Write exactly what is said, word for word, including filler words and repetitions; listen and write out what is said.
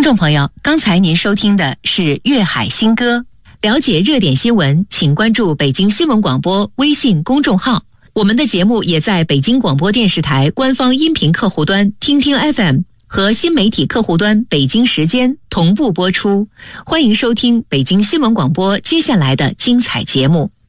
众朋友，刚才您收听的是粤海新歌。了解热点新闻，请关注北京新闻广播微信公众号。我们的节目也在北京广播电视台官方音频客户端听听 F M 和新媒体客户端北京时间同步播出。欢迎收听北京新闻广播接下来的精彩节目。